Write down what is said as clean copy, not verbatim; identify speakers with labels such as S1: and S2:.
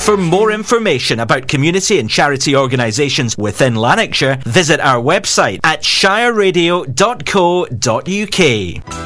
S1: For more information about community and charity organisations within Lanarkshire, visit our website at shireradio.co.uk.